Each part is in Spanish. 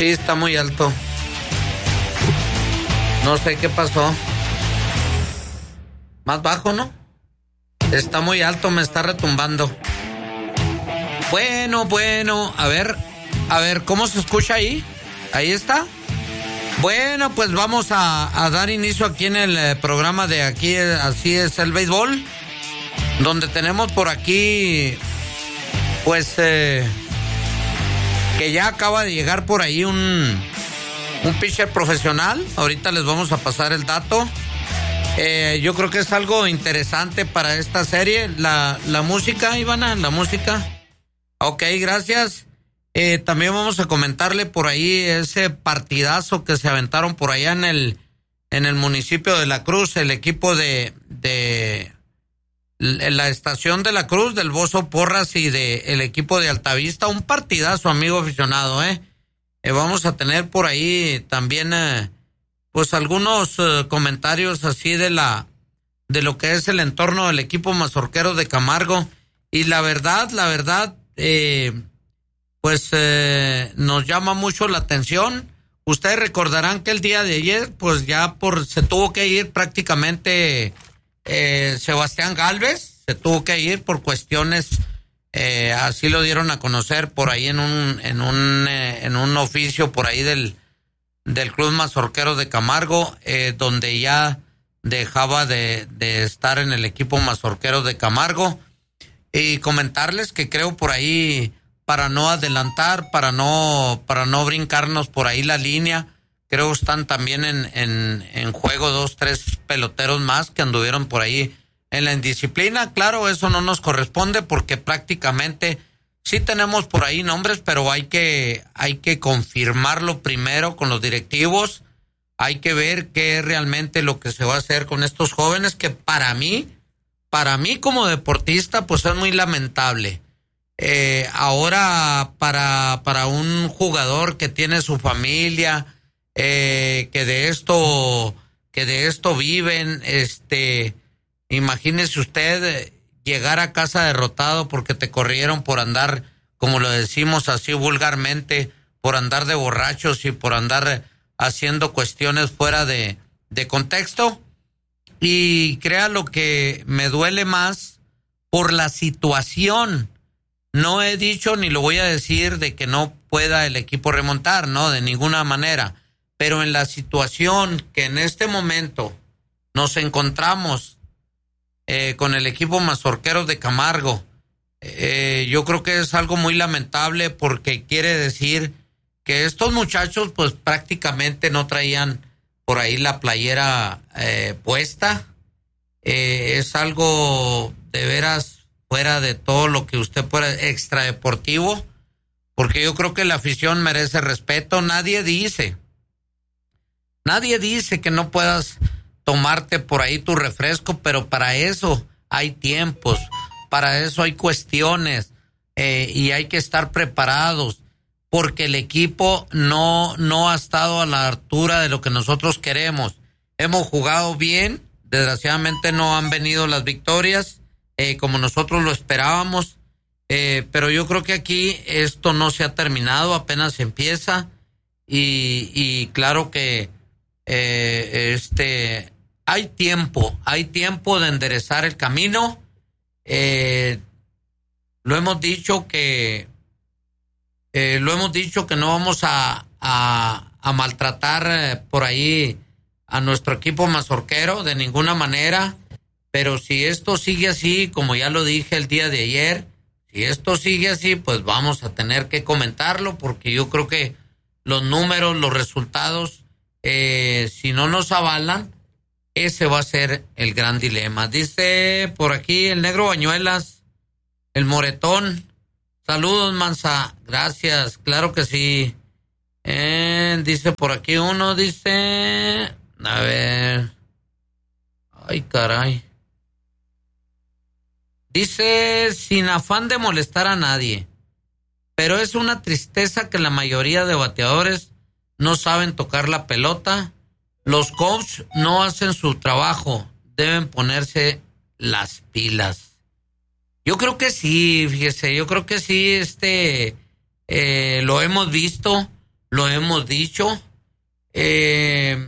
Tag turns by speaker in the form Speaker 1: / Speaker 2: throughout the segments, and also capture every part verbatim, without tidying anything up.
Speaker 1: Sí, está muy alto. No sé qué pasó. Más bajo, ¿no? Está muy alto, me está retumbando. Bueno, bueno, a ver, a ver, ¿cómo se escucha ahí? ¿Ahí está? Bueno, pues vamos a, a dar inicio aquí en el eh, programa de Aquí, Así es el Béisbol, donde tenemos por aquí, pues, eh, que ya acaba de llegar por ahí un, un pitcher profesional. Ahorita les vamos a pasar el dato. Eh, yo creo que es algo interesante para esta serie. La, la música, Ivana, la música. Ok, gracias. Eh, también vamos a comentarle por ahí ese partidazo que se aventaron por allá en el en el municipio de La Cruz, el equipo de de la estación de La Cruz, del Bozo Porras y de el equipo de Altavista. Un partidazo, amigo aficionado, eh. eh vamos a tener por ahí también eh, pues algunos eh, comentarios así de la de lo que es el entorno del equipo mazorquero de Camargo. Y la verdad, la verdad, eh pues eh, nos llama mucho la atención. Ustedes recordarán que el día de ayer, pues ya por se tuvo que ir prácticamente eh, Sebastián Gálvez, se tuvo que ir por cuestiones, eh, así lo dieron a conocer por ahí en un en un eh, en un oficio por ahí del del Club Mazorquero de Camargo, eh, donde ya dejaba de, de estar en el equipo mazorquero de Camargo. Y comentarles que creo por ahí, para no adelantar, para no para no brincarnos por ahí la línea, creo están también en, en, en juego dos, tres peloteros más que anduvieron por ahí en la indisciplina. Claro, eso no nos corresponde porque prácticamente sí tenemos por ahí nombres, pero hay que hay que confirmarlo primero con los directivos. Hay que ver qué es realmente lo que se va a hacer con estos jóvenes, que para mí, para mí como deportista, pues es muy lamentable. Eh, ahora para para un jugador que tiene su familia, eh, que de esto que de esto viven, este, imagínese usted llegar a casa derrotado porque te corrieron por andar, como lo decimos así vulgarmente, por andar de borrachos y por andar haciendo cuestiones fuera de de contexto. Y crea lo que me duele más por la situación. No he dicho ni lo voy a decir de que no pueda el equipo remontar, no, de ninguna manera. Pero en la situación que en este momento nos encontramos eh, con el equipo mazorquero de Camargo, eh, yo creo que es algo muy lamentable porque quiere decir que estos muchachos pues prácticamente no traían por ahí la playera eh, puesta. Eh, es algo de veras fuera de todo lo que usted pueda, extradeportivo, porque yo creo que la afición merece respeto. Nadie dice, nadie dice que no puedas tomarte por ahí tu refresco, pero para eso hay tiempos, para eso hay cuestiones, eh, y hay que estar preparados, porque el equipo no, no ha estado a la altura de lo que nosotros queremos. Hemos jugado bien, desgraciadamente no han venido las victorias, Eh, como nosotros lo esperábamos, eh, pero yo creo que aquí esto no se ha terminado, apenas empieza y, y claro que eh, este hay tiempo, hay tiempo de enderezar el camino. Eh, lo hemos dicho que eh, lo hemos dicho que no vamos a, a, a maltratar eh, por ahí a nuestro equipo mazorquero de ninguna manera. Pero si esto sigue así, como ya lo dije el día de ayer, si esto sigue así, pues vamos a tener que comentarlo, porque yo creo que los números, los resultados, eh, si no nos avalan, ese va a ser el gran dilema. Dice por aquí el Negro Bañuelas, el Moretón. Saludos, Mansa. Gracias, claro que sí. Eh, dice por aquí uno, dice... A ver... Ay, caray. Dice, sin afán de molestar a nadie, pero es una tristeza que la mayoría de bateadores no saben tocar la pelota. Los coaches no hacen su trabajo, deben ponerse las pilas. Yo creo que sí, fíjese, yo creo que sí, este, eh, lo hemos visto, lo hemos dicho. Eh,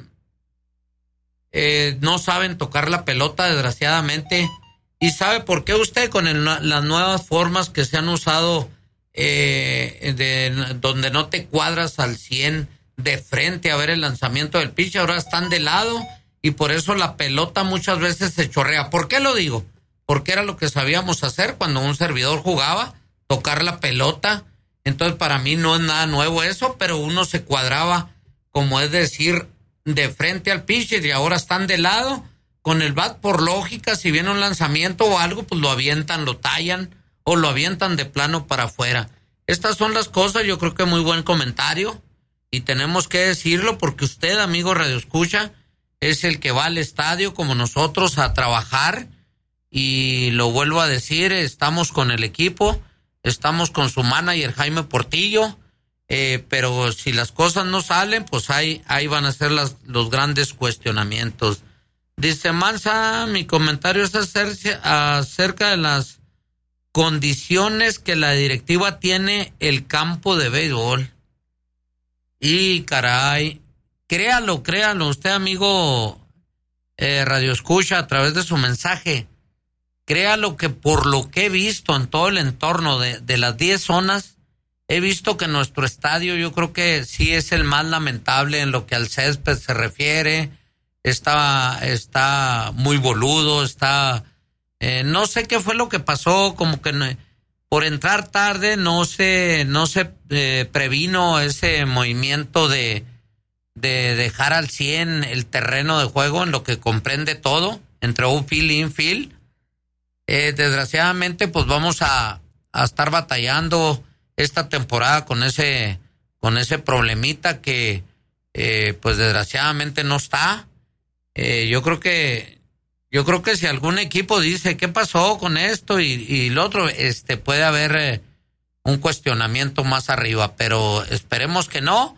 Speaker 1: eh, no saben tocar la pelota, desgraciadamente. ¿Y sabe por qué usted? Con el, las nuevas formas que se han usado, eh, de, donde no te cuadras al cien de frente a ver el lanzamiento del pitcher, ahora están de lado y por eso la pelota muchas veces se chorrea. ¿Por qué lo digo? Porque era lo que sabíamos hacer cuando un servidor jugaba, tocar la pelota. Entonces para mí no es nada nuevo eso, pero uno se cuadraba, como es decir, de frente al pitcher y ahora están de lado. Con el bat, por lógica, si viene un lanzamiento o algo, pues lo avientan, lo tallan o lo avientan de plano para afuera. Estas son las cosas, yo creo que muy buen comentario y tenemos que decirlo porque usted, amigo Radio Escucha, es el que va al estadio como nosotros a trabajar y lo vuelvo a decir, estamos con el equipo, estamos con su manager Jaime Portillo, eh, pero si las cosas no salen, pues ahí, ahí van a ser las, los grandes cuestionamientos. Dice Mansa, mi comentario es acerca, acerca de las condiciones que la directiva tiene el campo de béisbol. Y caray, créalo, créalo, usted amigo eh, Radio Escucha a través de su mensaje, créalo que por lo que he visto en todo el entorno de, de las diez zonas, he visto que nuestro estadio yo creo que sí es el más lamentable en lo que al césped se refiere. Está, está muy boludo, está, eh, no sé qué fue lo que pasó, como que no, por entrar tarde no se, no se eh, previno ese movimiento de, de dejar al cien el terreno de juego en lo que comprende todo, entre outfield y infield. Eh, desgraciadamente, pues vamos a, a estar batallando esta temporada con ese, con ese problemita que, eh, pues desgraciadamente no está. Eh, yo creo que yo creo que si algún equipo dice qué pasó con esto y, y lo otro, este puede haber eh, un cuestionamiento más arriba, pero esperemos que no.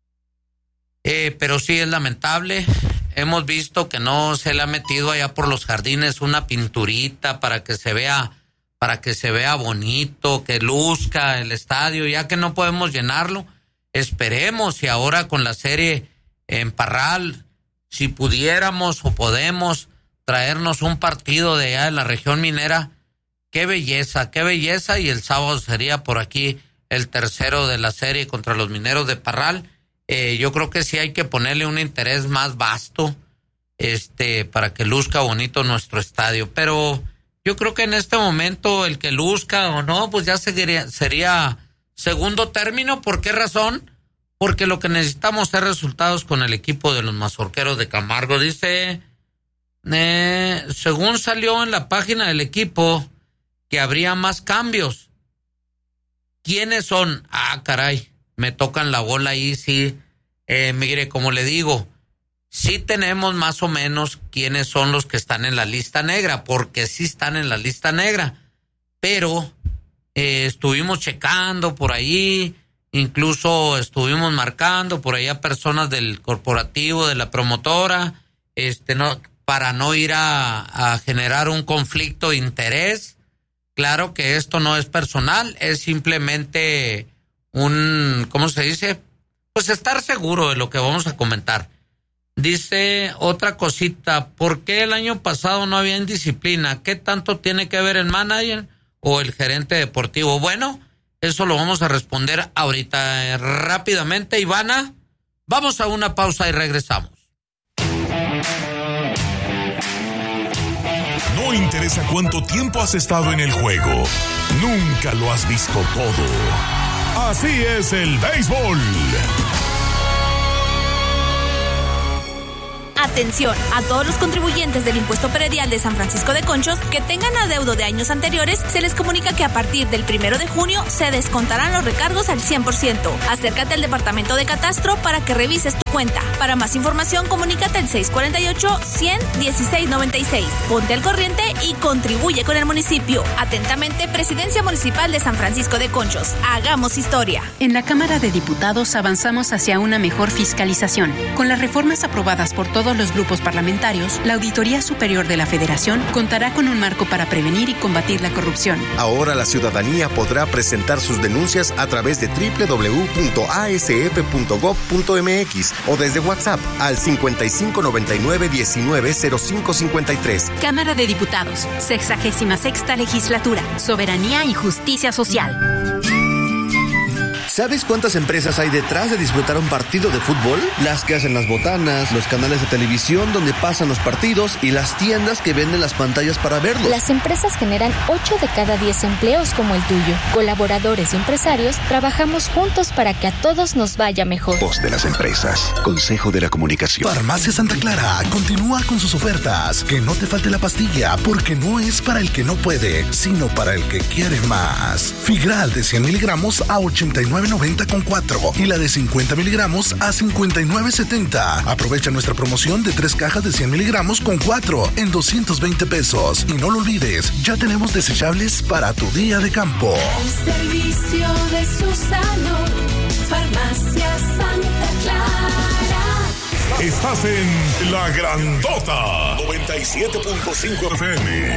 Speaker 1: Eh, pero sí es lamentable. Hemos visto que no se le ha metido allá por los jardines una pinturita para que se vea, para que se vea bonito, que luzca el estadio, ya que no podemos llenarlo. Esperemos y ahora con la serie en Parral, si pudiéramos o podemos traernos un partido de allá de la región minera, qué belleza, qué belleza, y el sábado sería por aquí el tercero de la serie contra los Mineros de Parral. Eh, yo creo que sí hay que ponerle un interés más vasto, este, para que luzca bonito nuestro estadio, pero yo creo que en este momento el que luzca o no, pues ya sería, sería segundo término. ¿Por qué razón? Porque lo que necesitamos es resultados con el equipo de los Mazorqueros de Camargo. Dice, eh, según salió en la página del equipo, que habría más cambios. ¿Quiénes son? Ah, caray, me tocan la bola ahí, sí. Eh, mire, como le digo, sí tenemos más o menos quiénes son los que están en la lista negra, porque sí están en la lista negra. Pero eh, estuvimos checando por ahí, incluso estuvimos marcando por ahí a personas del corporativo, de la promotora, este, no, para no ir a, a generar un conflicto de interés. Claro que esto no es personal, es simplemente un, ¿cómo se dice? Pues estar seguro de lo que vamos a comentar. Dice otra cosita, ¿por qué el año pasado no había indisciplina? ¿Qué tanto tiene que ver el manager o el gerente deportivo? Bueno, eso lo vamos a responder ahorita eh, rápidamente. Ivana, vamos a una pausa y regresamos.
Speaker 2: No interesa cuánto tiempo has estado en el juego, nunca lo has visto todo. Así es el béisbol.
Speaker 3: Atención a todos los contribuyentes del impuesto predial de San Francisco de Conchos que tengan adeudo de años anteriores. Se les comunica que a partir del primero de junio se descontarán los recargos al cien por ciento. Acércate al departamento de catastro para que revises tu cuenta cuenta. Para más información, comunícate al seis cuatro ocho, cien, dieciséis noventa y seis. Ponte al corriente y contribuye con el municipio. Atentamente, Presidencia Municipal de San Francisco de Conchos. Hagamos historia.
Speaker 4: En la Cámara de Diputados avanzamos hacia una mejor fiscalización. Con las reformas aprobadas por todos los grupos parlamentarios, la Auditoría Superior de la Federación contará con un marco para prevenir y combatir la corrupción.
Speaker 5: Ahora la ciudadanía podrá presentar sus denuncias a través de doble u doble u doble u punto a s f punto gob punto m x o desde WhatsApp al cincuenta y cinco noventa y nueve diecinueve cero cinco cincuenta y tres.
Speaker 4: Cámara de Diputados, sexagésima sexta Legislatura, Soberanía y Justicia Social.
Speaker 6: ¿Sabes cuántas empresas hay detrás de disfrutar un partido de fútbol? Las que hacen las botanas, los canales de televisión donde pasan los partidos y las tiendas que venden las pantallas para verlos.
Speaker 7: Las empresas generan ocho de cada diez empleos como el tuyo. Colaboradores y empresarios trabajamos juntos para que a todos nos vaya mejor.
Speaker 8: Voz de las empresas. Consejo de la Comunicación.
Speaker 9: Farmacia Santa Clara continúa con sus ofertas. Que no te falte la pastilla, porque no es para el que no puede, sino para el que quiere más. Figral de cien miligramos a ochenta y nueve noventa con cuatro y la de cincuenta miligramos a cincuenta y nueve setenta. Aprovecha nuestra promoción de tres cajas de cien miligramos con cuatro en doscientos veinte pesos. Y no lo olvides, ya tenemos desechables para tu día de campo.
Speaker 10: El servicio de su salud, Farmacia Santa Clara.
Speaker 2: Estás en La Grandota noventa y siete punto cinco F M.